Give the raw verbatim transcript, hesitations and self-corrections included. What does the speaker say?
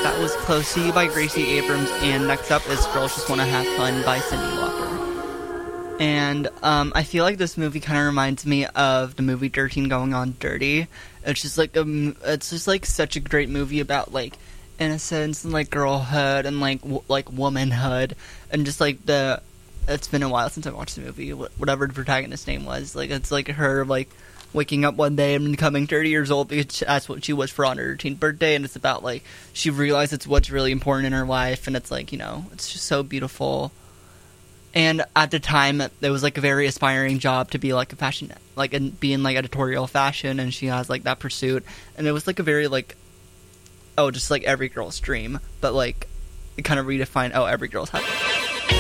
That was Close to You by Gracie Abrams, and next up is Girls Just Want to Have Fun by Cyndi Lauper. And um, I feel like this movie kind of reminds me of the movie thirteen Going on Dirty. It's just like a, it's just like such a great movie about like innocence and like girlhood and like w- like womanhood and just like the. It's been a while since I watched the movie. Whatever the protagonist's name was, like it's like her like waking up one day and becoming thirty years old because that's what she was for on her thirteenth birthday, and it's about like she realizes what's really important in her life, and it's like, you know, it's just so beautiful. And at the time, it was like a very aspiring job to be like a fashion, like and be in like editorial fashion, and she has like that pursuit, and it was like a very like, oh, just like every girl's dream, but like it kind of redefined, oh, every girl's having.